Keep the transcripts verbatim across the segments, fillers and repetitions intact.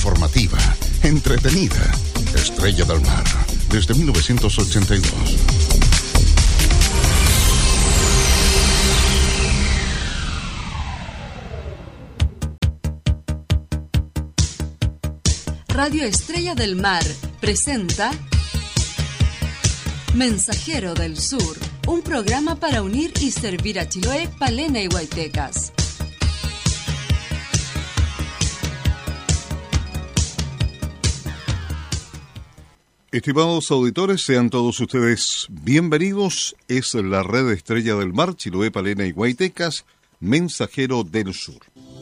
informativa, entretenida. Estrella del Mar, desde mil novecientos ochenta y dos. Radio Estrella del Mar presenta Mensajero del Sur, un programa para unir y servir a Chiloé, Palena y Guaytecas. Estimados auditores, sean todos ustedes bienvenidos. Es la red Estrella del Mar, Chiloé, Palena y Guaytecas, Mensajero del Sur.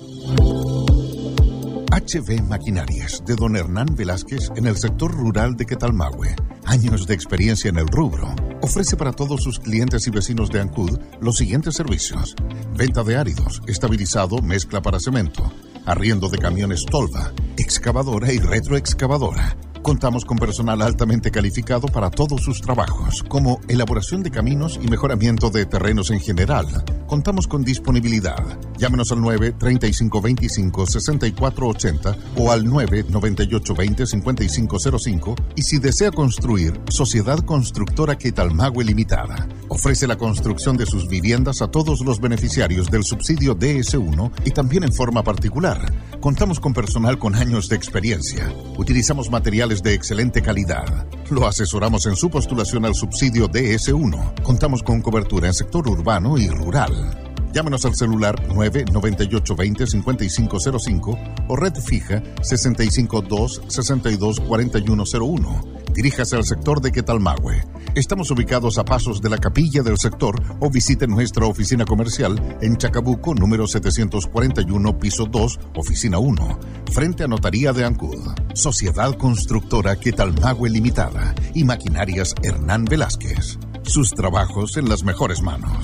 H B Maquinarias, de don Hernán Velázquez, en el sector rural de Quetalmahue. Años de experiencia en el rubro. Ofrece para todos sus clientes y vecinos de Ancud los siguientes servicios: venta de áridos, estabilizado, mezcla para cemento, arriendo de camiones tolva, excavadora y retroexcavadora. Contamos con personal altamente calificado para todos sus trabajos, como elaboración de caminos y mejoramiento de terrenos en general. Contamos con disponibilidad. Llámenos al nueve, treinta y cinco veinticinco, sesenta y cuatro ochenta o al nueve, noventa y ocho veinte, cincuenta y cinco cero cinco. Y si desea construir, Sociedad Constructora Quetalmahue Limitada. Ofrece la construcción de sus viviendas a todos los beneficiarios del subsidio D S uno y también en forma particular. Contamos con personal con años de experiencia. Utilizamos materiales de excelente calidad. Lo asesoramos en su postulación al subsidio D S uno. Contamos con cobertura en sector urbano y rural. Llámenos al celular nueve, noventa y ocho veinte, cincuenta y cinco cero cinco o red fija sesenta y cinco dos, sesenta y dos, cuarenta y uno cero uno. Diríjase al sector de Quetalmahue. Estamos ubicados a pasos de la capilla del sector o visite nuestra oficina comercial en Chacabuco, número setecientos cuarenta y uno, piso dos, oficina uno, frente a Notaría de Ancud. Sociedad Constructora Quetalmahue Limitada y Maquinarias Hernán Velázquez. Sus trabajos en las mejores manos.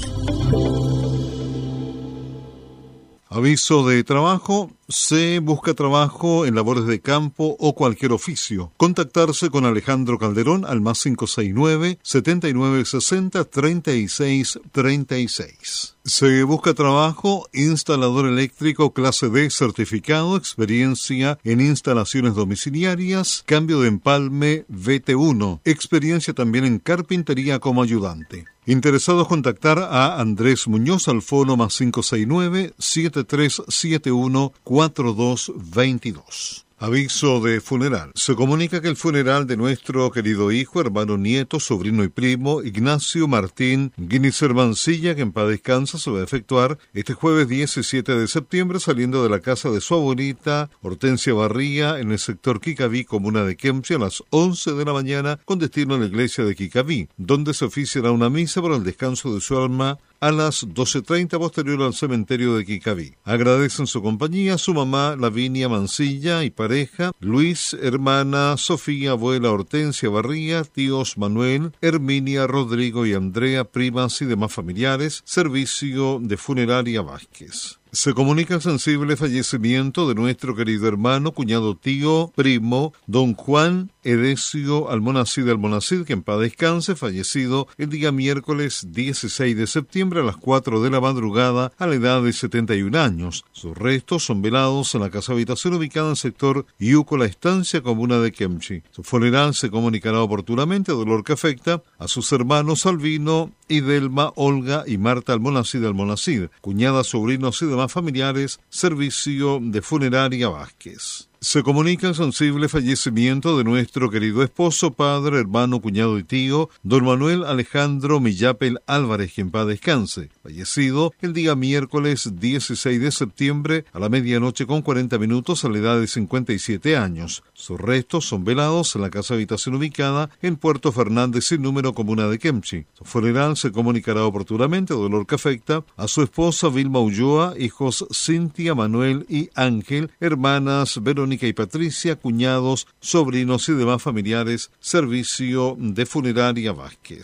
Aviso de trabajo. Se busca trabajo en labores de campo o cualquier oficio. Contactarse con Alejandro Calderón al más cinco seis nueve, setenta y nueve sesenta, treinta y seis treinta y seis. Se busca trabajo, instalador eléctrico clase D certificado, experiencia en instalaciones domiciliarias, cambio de empalme V T uno, experiencia también en carpintería como ayudante. Interesados contactar a Andrés Muñoz al fono más cinco seis nueve, siete tres siete uno, cuatro dos dos dos. Aviso de funeral. Se comunica que el funeral de nuestro querido hijo, hermano, nieto, sobrino y primo, Ignacio Martín Guinicer Mancilla, que en paz descansa, se va a efectuar este jueves diecisiete de septiembre saliendo de la casa de su abuelita, Hortensia Barría, en el sector Quicaví, comuna de Kempsey, a las once de la mañana, con destino a la iglesia de Quicaví, donde se oficiará una misa por el descanso de su alma a las doce treinta, posterior al cementerio de Quicaví. Agradecen su compañía su mamá Lavinia Mancilla y pareja, Luis, hermana Sofía, abuela Hortensia Barría, tíos Manuel, Herminia, Rodrigo y Andrea, primas y demás familiares. Servicio de Funeraria Vázquez. Se comunica el sensible fallecimiento de nuestro querido hermano, cuñado, tío, primo, don Juan Edesio Almonacid Almonacid, que en paz descanse, fallecido el día miércoles dieciséis de septiembre a las cuatro de la madrugada a la edad de setenta y un años. Sus restos son velados en la casa habitación ubicada en el sector Iuco La Estancia, comuna de Kempsey. Su funeral se comunicará oportunamente, dolor que afecta a sus hermanos Albino, Idelma, Olga y Marta Almonacid Almonacid, cuñadas, sobrinos y demás familiares. Servicio de Funeraria Vázquez. Se comunica el sensible fallecimiento de nuestro querido esposo, padre, hermano, cuñado y tío, don Manuel Alejandro Millapel Álvarez, que en paz descanse, fallecido el día miércoles dieciséis de septiembre a la medianoche con cuarenta minutos a la edad de cincuenta y siete años. Sus restos son velados en la casa habitación ubicada en Puerto Fernández sin número, comuna de Kempsey. Su funeral se comunicará oportunamente, dolor que afecta a su esposa Vilma Ulloa, hijos Cintia, Manuel y Ángel, hermanas Verónica y Patricia, cuñados, sobrinos y demás familiares. Servicio de Funeraria Vázquez.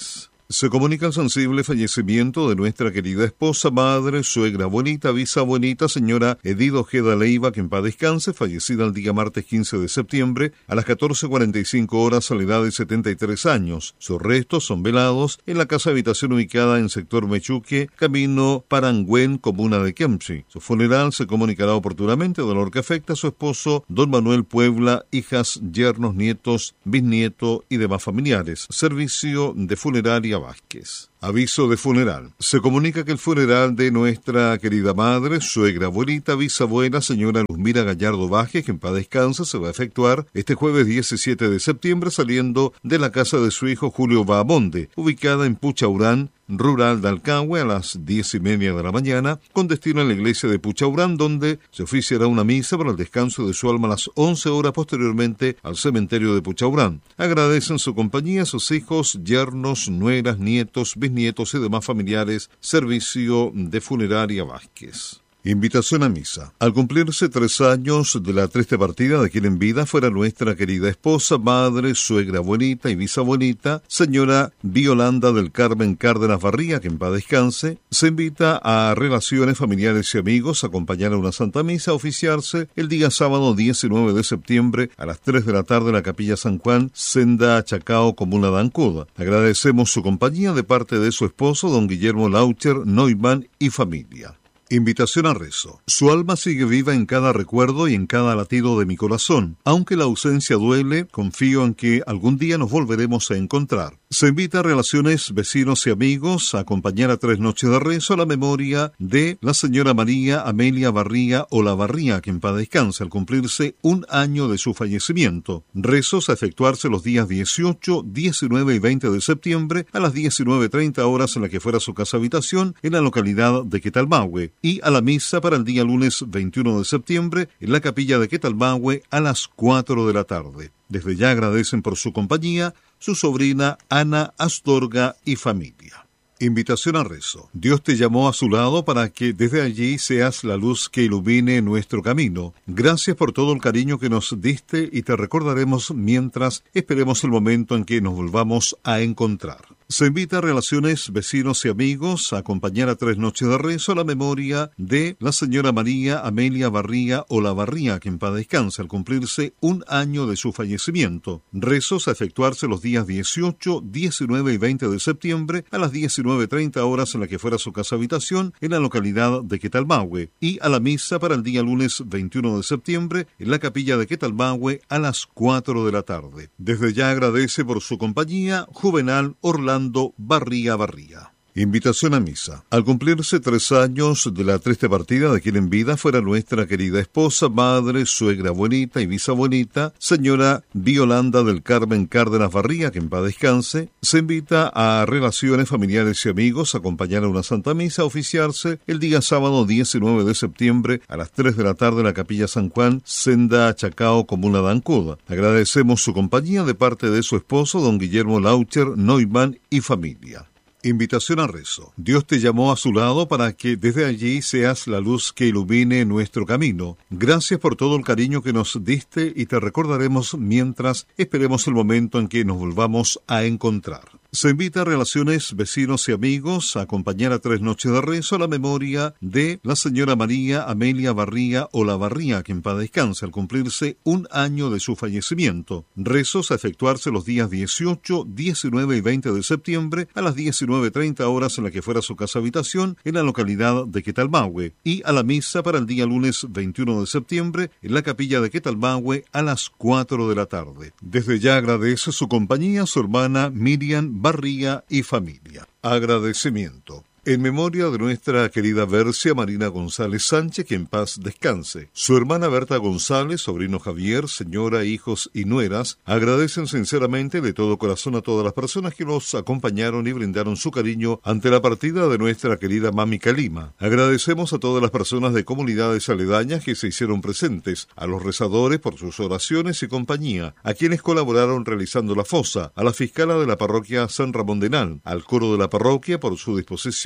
Se comunica el sensible fallecimiento de nuestra querida esposa, madre, suegra, abuelita, bisabuelita, señora Edith Ojeda Leiva, que en paz descanse, fallecida el día martes quince de septiembre a las catorce cuarenta y cinco horas a la edad de setenta y tres años. Sus restos son velados en la casa habitación ubicada en sector Mechuque, camino Parangüén, comuna de Kempsey. Su funeral se comunicará oportunamente, dolor que afecta a su esposo, don Manuel Puebla, hijas, yernos, nietos, bisnieto y demás familiares. Servicio de funeraria Vázquez. Aviso de funeral. Se comunica que el funeral de nuestra querida madre, suegra, abuelita, bisabuela, señora Luzmira Gallardo Vázquez, que en paz descanse, se va a efectuar este jueves diecisiete de septiembre saliendo de la casa de su hijo Julio Bahamonde, ubicada en Puchaurán, rural de Alcagüe, a las diez y media de la mañana, con destino a la iglesia de Puchaurán, donde se oficiará una misa para el descanso de su alma a las once horas, posteriormente al cementerio de Puchaurán. Agradecen su compañía a sus hijos, yernos, nueras, nietos, bisnietos y demás familiares. Servicio de funeraria Vázquez. Invitación a misa. Al cumplirse tres años de la triste partida de quien en vida fuera nuestra querida esposa, madre, suegra, abuelita y bisabuelita, señora Violanda del Carmen Cárdenas Barría, que en paz descanse, se invita a relaciones familiares y amigos a acompañar a una santa misa a oficiarse el día sábado diecinueve de septiembre a las tres de la tarde en la Capilla San Juan, Senda Chacao, comuna de Ancud. Agradecemos su compañía de parte de su esposo, don Guillermo Laucher Neumann y familia. Invitación a rezo. Su alma sigue viva en cada recuerdo y en cada latido de mi corazón. Aunque la ausencia duele, confío en que algún día nos volveremos a encontrar. Se invita a relaciones, vecinos y amigos a acompañar a tres noches de rezo a la memoria de la señora María Amelia Barría Olavarría, que en paz descanse, al cumplirse un año de su fallecimiento. Rezos a efectuarse los días dieciocho, diecinueve y veinte de septiembre a las diecinueve treinta horas en la que fuera su casa habitación en la localidad de Quetalmahue, y a la misa para el día lunes veintiuno de septiembre en la capilla de Quetalmahue a las cuatro de la tarde. Desde ya agradecen por su compañía su sobrina Ana Astorga y familia. Invitación a rezo. Dios te llamó a su lado para que desde allí seas la luz que ilumine nuestro camino. Gracias por todo el cariño que nos diste y te recordaremos mientras esperemos el momento en que nos volvamos a encontrar. Se invita a relaciones, vecinos y amigos a acompañar a tres noches de rezo a la memoria de la señora María Amelia Barría Olavarría, que en paz descanse, al cumplirse un año de su fallecimiento. Rezos a efectuarse los días dieciocho, diecinueve y veinte de septiembre a las diecinueve treinta horas en la que fuera su casa habitación en la localidad de Quetalmahue, y a la misa para el día lunes veintiuno de septiembre en la capilla de Quetalmahue a las cuatro de la tarde. Desde ya agradece por su compañía Juvenal Orlando Barría Barría. Invitación a misa. Al cumplirse tres años de la triste partida de quien en vida fuera nuestra querida esposa, madre, suegra, abuelita y bisabuelita, señora Violanda del Carmen Cárdenas Barría, que en paz descanse, se invita a relaciones familiares y amigos a acompañar a una santa misa a oficiarse el día sábado diecinueve de septiembre a las tres de la tarde en la Capilla San Juan, Senda Chacao, comuna de Ancud. Agradecemos su compañía de parte de su esposo, don Guillermo Laucher Neumann y familia. Invitación a rezo. Dios te llamó a su lado para que desde allí seas la luz que ilumine nuestro camino. Gracias por todo el cariño que nos diste y te recordaremos mientras esperemos el momento en que nos volvamos a encontrar. Se invita a relaciones, vecinos y amigos a acompañar a tres noches de rezo a la memoria de la señora María Amelia Barría Olavarría, que en paz descanse, al cumplirse un año de su fallecimiento. Rezos a efectuarse los días dieciocho, diecinueve y veinte de septiembre a las diecinueve treinta horas en la que fuera su casa habitación en la localidad de Quetalmahue, y a la misa para el día lunes veintiuno de septiembre en la capilla de Quetalmahue a las cuatro de la tarde. Desde ya agradece su compañía su hermana Miriam Barría y familia. Agradecimiento. En memoria de nuestra querida Bercia Marina González Sánchez, que en paz descanse. Su hermana Berta González, sobrino Javier, señora, hijos y nueras, agradecen sinceramente de todo corazón a todas las personas que nos acompañaron y brindaron su cariño ante la partida de nuestra querida Mami Calima. Agradecemos a todas las personas de comunidades aledañas que se hicieron presentes, a los rezadores por sus oraciones y compañía, a quienes colaboraron realizando la fosa, a la fiscala de la parroquia San Ramón de Nal, al coro de la parroquia por su disposición,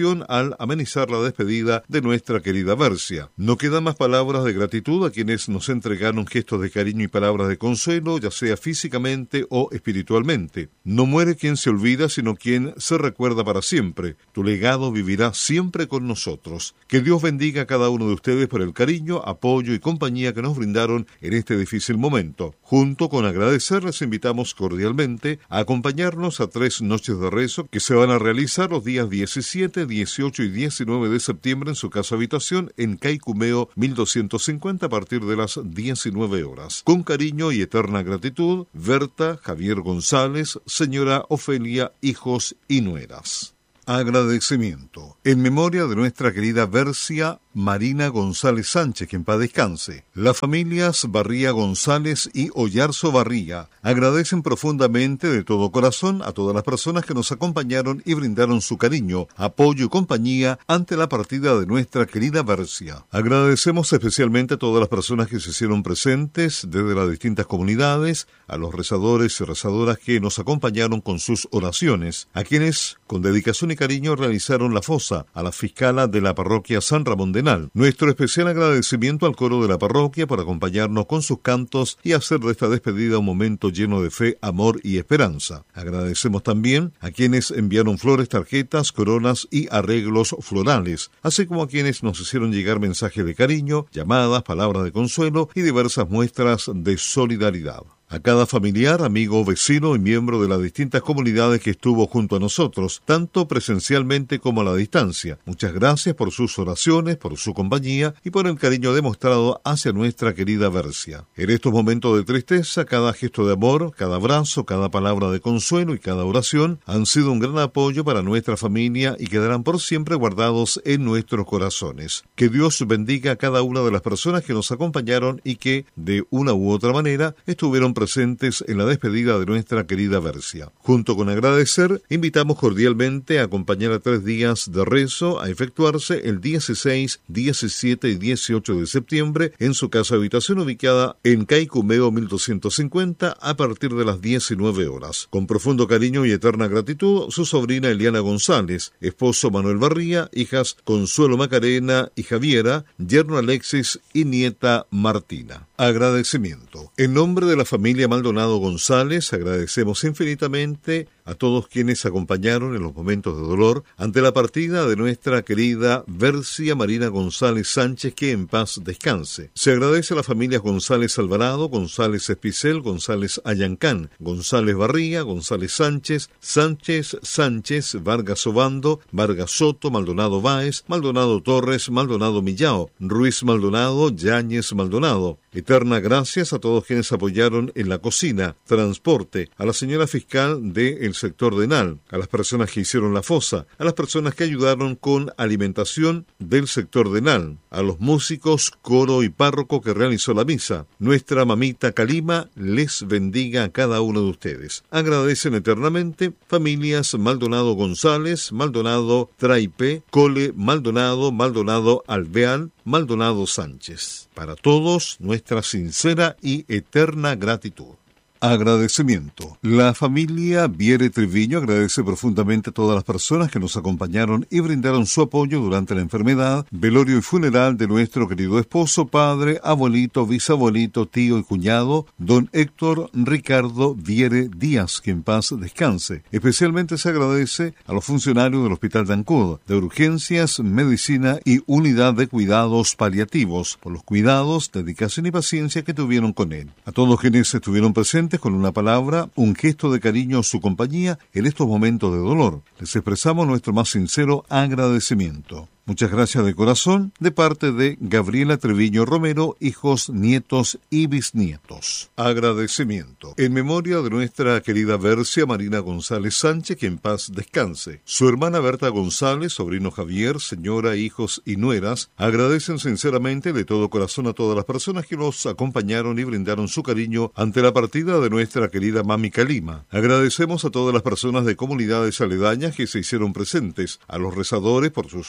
oración al amenizar la despedida de nuestra querida Bercia. No quedan más palabras de gratitud a quienes nos entregaron gestos de cariño y palabras de consuelo, ya sea físicamente o espiritualmente. No muere quien se olvida, sino quien se recuerda para siempre. Tu legado vivirá siempre con nosotros. Que Dios bendiga a cada uno de ustedes por el cariño, apoyo y compañía que nos brindaron en este difícil momento. Junto con agradecer, les invitamos cordialmente a acompañarnos a tres noches de rezo que se van a realizar los días diecisiete, dieciocho y diecinueve de septiembre en su casa habitación en Caicumeo mil doscientos cincuenta a partir de las diecinueve horas. Con cariño y eterna gratitud, Berta, Javier González, señora Ofelia, hijos y nueras. Agradecimiento. En memoria de nuestra querida Bercia Marina González Sánchez, que en paz descanse. Las familias Barría González y Ollarzo Barría agradecen profundamente de todo corazón a todas las personas que nos acompañaron y brindaron su cariño, apoyo y compañía ante la partida de nuestra querida Bercia. Agradecemos especialmente a todas las personas que se hicieron presentes desde las distintas comunidades, a los rezadores y rezadoras que nos acompañaron con sus oraciones, a quienes con dedicación y cariño realizaron la fosa, a la fiscala de la parroquia San Ramón de Nal. Nuestro especial agradecimiento al coro de la parroquia por acompañarnos con sus cantos y hacer de esta despedida un momento lleno de fe, amor y esperanza. Agradecemos también a quienes enviaron flores, tarjetas, coronas y arreglos florales, así como a quienes nos hicieron llegar mensajes de cariño, llamadas, palabras de consuelo y diversas muestras de solidaridad. A cada familiar, amigo, vecino y miembro de las distintas comunidades que estuvo junto a nosotros, tanto presencialmente como a la distancia. Muchas gracias por sus oraciones, por su compañía y por el cariño demostrado hacia nuestra querida Bercia. En estos momentos de tristeza, cada gesto de amor, cada abrazo, cada palabra de consuelo y cada oración han sido un gran apoyo para nuestra familia y quedarán por siempre guardados en nuestros corazones. Que Dios bendiga a cada una de las personas que nos acompañaron y que, de una u otra manera, estuvieron presentes en la despedida de nuestra querida Bercia. Junto con agradecer, invitamos cordialmente a acompañar a tres días de rezo a efectuarse el dieciséis, diecisiete y dieciocho de septiembre en su casa habitación ubicada en Caicumeo mil doscientos cincuenta a partir de las diecinueve horas. Con profundo cariño y eterna gratitud, su sobrina Eliana González, esposo Manuel Barría, hijas Consuelo Macarena y Javiera, yerno Alexis y nieta Martina. Agradecimiento. En nombre de la familia Maldonado González, agradecemos infinitamente a todos quienes acompañaron en los momentos de dolor ante la partida de nuestra querida Bercia Marina González Sánchez, que en paz descanse. Se agradece a las familias González Alvarado, González Espicel, González Ayancán, González Barría, González Sánchez, Sánchez Sánchez, Vargas Obando, Vargas Soto, Maldonado Báez, Maldonado Torres, Maldonado Millao, Ruiz Maldonado, Yáñez Maldonado. Eterna gracias a todos quienes apoyaron en la cocina, transporte, a la señora fiscal del sector de Nal, a las personas que hicieron la fosa, a las personas que ayudaron con alimentación del sector de Nal, a los músicos, coro y párroco que realizó la misa. Nuestra mamita Calima les bendiga a cada uno de ustedes. Agradecen eternamente familias Maldonado González, Maldonado Traipe, Cole Maldonado, Maldonado Alvear, Maldonado Sánchez. Para todos, nuestra sincera y eterna gratitud. Agradecimiento. La familia Viere Triviño agradece profundamente a todas las personas que nos acompañaron y brindaron su apoyo durante la enfermedad, velorio y funeral de nuestro querido esposo, padre, abuelito, bisabuelito, tío y cuñado, don Héctor Ricardo Viere Díaz, que en paz descanse. Especialmente se agradece a los funcionarios del Hospital de Ancud, de Urgencias, Medicina y Unidad de Cuidados Paliativos, por los cuidados, dedicación y paciencia que tuvieron con él. A todos quienes estuvieron presentes con una palabra, un gesto de cariño a su compañía en estos momentos de dolor. Les expresamos nuestro más sincero agradecimiento. Muchas gracias de corazón de parte de Gabriela Treviño Romero, hijos, nietos y bisnietos. Agradecimiento. En memoria de nuestra querida Bercia Marina González Sánchez, que en paz descanse. Su hermana Berta González, sobrino Javier, señora, hijos y nueras, agradecen sinceramente de todo corazón a todas las personas que nos acompañaron y brindaron su cariño ante la partida de nuestra querida mami Calima. Agradecemos a todas las personas de comunidades aledañas que se hicieron presentes, a los rezadores por sus oraciones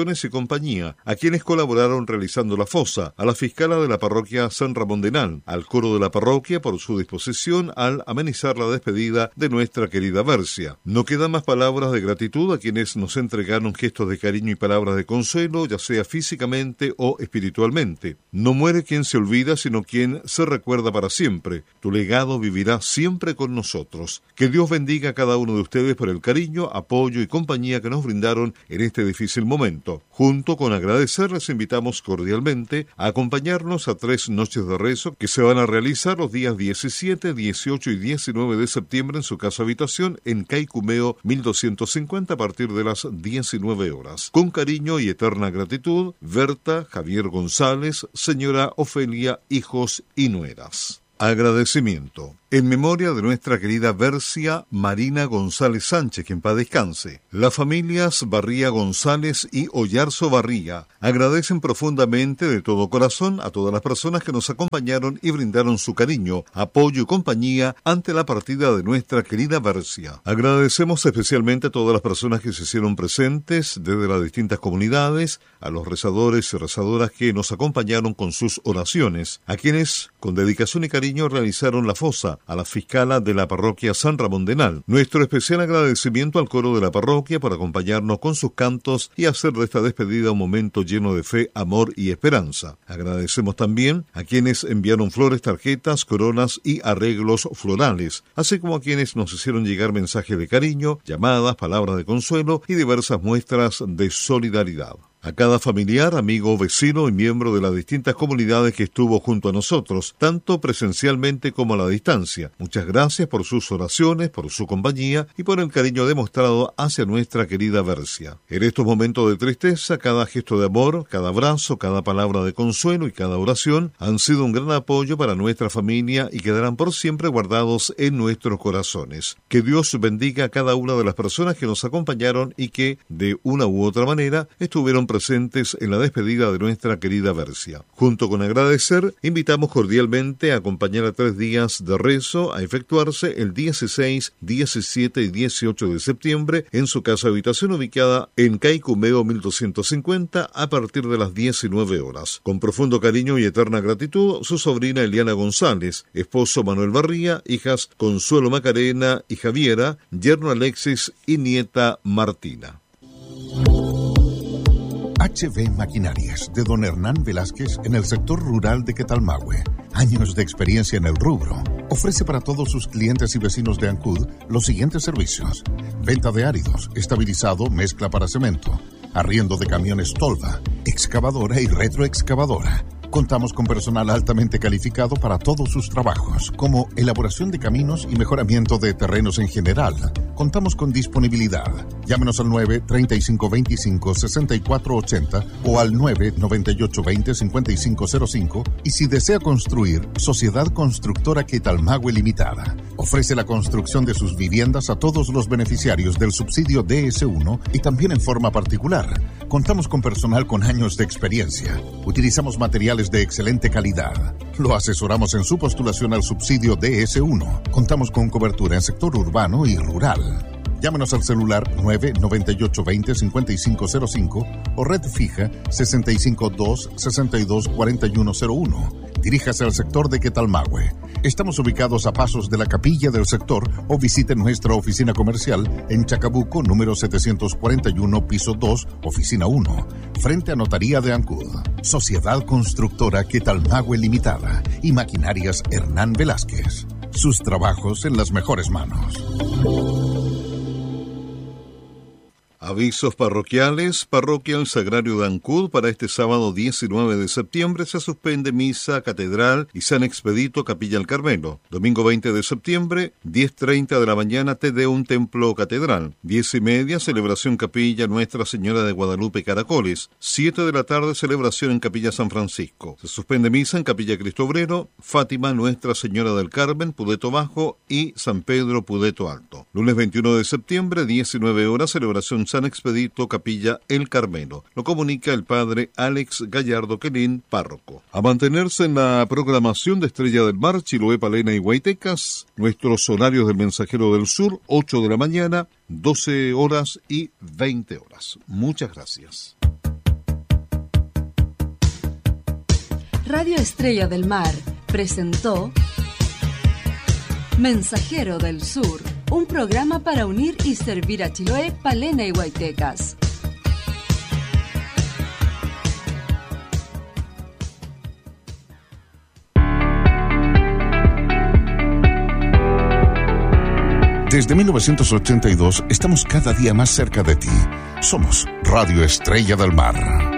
Producciones y Compañía, a quienes colaboraron realizando la fosa, a la fiscala de la parroquia San Ramón de Nal, al coro de la parroquia por su disposición al amenizar la despedida de nuestra querida Bercia. No quedan más palabras de gratitud a quienes nos entregaron gestos de cariño y palabras de consuelo, ya sea físicamente o espiritualmente. No muere quien se olvida, sino quien se recuerda para siempre. Tu legado vivirá siempre con nosotros. Que Dios bendiga a cada uno de ustedes por el cariño, apoyo y compañía que nos brindaron en este difícil momento. Junto con agradecer, les invitamos cordialmente a acompañarnos a tres noches de rezo que se van a realizar los días diecisiete, dieciocho y diecinueve de septiembre en su casa habitación en Caicumeo mil doscientos cincuenta a partir de las diecinueve horas. Con cariño y eterna gratitud, Berta, Javier González, señora Ofelia, hijos y nueras. Agradecimiento. En memoria de nuestra querida Bercia Marina González Sánchez, que en paz descanse. Las familias Barría González y Ollarzo Barría agradecen profundamente de todo corazón a todas las personas que nos acompañaron y brindaron su cariño, apoyo y compañía ante la partida de nuestra querida Bercia. Agradecemos especialmente a todas las personas que se hicieron presentes desde las distintas comunidades, a los rezadores y rezadoras que nos acompañaron con sus oraciones, a quienes con dedicación y cariño realizaron la fosa, a la fiscala de la parroquia San Ramón de Nal. Nuestro especial agradecimiento al coro de la parroquia por acompañarnos con sus cantos y hacer de esta despedida un momento lleno de fe, amor y esperanza. Agradecemos también a quienes enviaron flores, tarjetas, coronas y arreglos florales, así como a quienes nos hicieron llegar mensajes de cariño, llamadas, palabras de consuelo y diversas muestras de solidaridad. A cada familiar, amigo, vecino y miembro de las distintas comunidades que estuvo junto a nosotros, tanto presencialmente como a la distancia. Muchas gracias por sus oraciones, por su compañía y por el cariño demostrado hacia nuestra querida Bercia. En estos momentos de tristeza, cada gesto de amor, cada abrazo, cada palabra de consuelo y cada oración han sido un gran apoyo para nuestra familia y quedarán por siempre guardados en nuestros corazones. Que Dios bendiga a cada una de las personas que nos acompañaron y que, de una u otra manera, estuvieron presentes presentes en la despedida de nuestra querida Bercia. Junto con agradecer, invitamos cordialmente a acompañar a tres días de rezo a efectuarse el dieciséis, diecisiete y dieciocho de septiembre en su casa habitación ubicada en Caicumeo mil doscientos cincuenta a partir de las diecinueve horas. Con profundo cariño y eterna gratitud, su sobrina Eliana González, esposo Manuel Barría, hijas Consuelo Macarena y Javiera, yerno Alexis y nieta Martina. H B Maquinarias, de don Hernán Velásquez, en el sector rural de Quetalmahue. Años de experiencia en el rubro. Ofrece para todos sus clientes y vecinos de Ancud los siguientes servicios: venta de áridos, estabilizado, mezcla para cemento, arriendo de camiones tolva, excavadora y retroexcavadora. Contamos con personal altamente calificado para todos sus trabajos, como elaboración de caminos y mejoramiento de terrenos en general. Contamos con disponibilidad. Llámenos al nueve, treinta y cinco veinticinco, sesenta y cuatro ochenta o al nueve, noventa y ocho veinte, cincuenta y cinco cero cinco. Y si desea construir, Sociedad Constructora Quetalmahue Limitada ofrece la construcción de sus viviendas a todos los beneficiarios del subsidio D S uno y también en forma particular. Contamos con personal con años de experiencia. Utilizamos materiales de excelente calidad. Lo asesoramos en su postulación al subsidio D S uno. Contamos con cobertura en sector urbano y rural. Llámenos al celular nueve, noventa y ocho veinte, cincuenta y cinco cero cinco o red fija sesenta y cinco dos, sesenta y dos, cuarenta y uno cero uno. Diríjase al sector de Quetalmahue. Estamos ubicados a pasos de la capilla del sector o visite nuestra oficina comercial en Chacabuco, número setecientos cuarenta y uno, piso dos, oficina uno, frente a Notaría de Ancud. Sociedad Constructora Quetalmahue Limitada y Maquinarias Hernán Velásquez. Sus trabajos en las mejores manos. Avisos parroquiales. Parroquia El Sagrario de Ancud. Para este sábado diecinueve de septiembre se suspende misa Catedral y San Expedito Capilla El Carmelo. Domingo veinte de septiembre, diez treinta de la mañana, Te Deum Templo Catedral. diez y media, celebración Capilla Nuestra Señora de Guadalupe Caracoles. siete de la tarde, celebración en Capilla San Francisco. Se suspende misa en Capilla Cristo Obrero, Fátima Nuestra Señora del Carmen, Pudeto Bajo y San Pedro Pudeto Alto. Lunes veintiuno de septiembre, diecinueve horas, celebración San Expedito Capilla El Carmelo. Lo comunica el padre Alex Gallardo Quelín, párroco. A mantenerse en la programación de Estrella del Mar, Chiloé, Palena y Guaytecas. Nuestros horarios del Mensajero del Sur, ocho de la mañana, doce horas y veinte horas. Muchas gracias. Radio Estrella del Mar presentó Mensajero del Sur, un programa para unir y servir a Chiloé, Palena y Huaytecas. Desde mil novecientos ochenta y dos estamos cada día más cerca de ti. Somos Radio Estrella del Mar.